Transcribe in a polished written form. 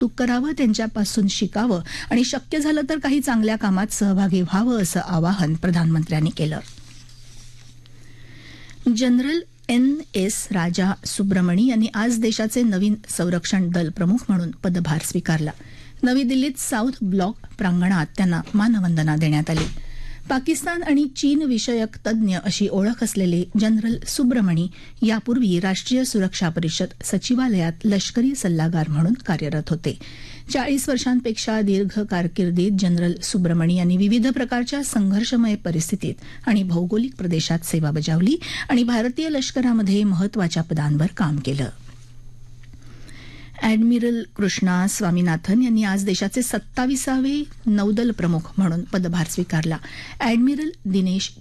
कौतुक करावं, त्यांच्यापासून शिकावं आणि शक्य झालं तर काही चांगल्या कामात सहभागी व्हावं असं आवाहन प्रधानमंत्र्यांनी केलं. जनरल NS राजा सुब्रमणी यांनी आज देशाचे नवीन संरक्षण दल प्रमुख म्हणून पदभार स्वीकारला. नवी दिल्लीत साऊथ ब्लॉक प्रांगणात त्यांना मानवंदना देण्यात आली. पाकिस्तान आणि चीन विषयक तज्ज्ञ अशी ओळख असलेले जनरल सुब्रमणी यापूर्वी राष्ट्रीय सुरक्षा परिषद सचिवालयात लष्करी सल्लागार म्हणून कार्यरत होते. 40 वर्षांपेक्षा दीर्घ कारकिर्दीत जनरल सुब्रमणी यांनी विविध प्रकारच्या संघर्षमय परिस्थितीत आणि भौगोलिक प्रदेशात सेवा बजावली आणि भारतीय लष्करामध्ये महत्वाच्या पदांवर काम केलं. अॅडमिरल कृष्णा स्वामीनाथन यांनी आज देशाचे 27वे नौदल प्रमुख म्हणून पदभार स्वीकारला. अॅडमिरल दिनेश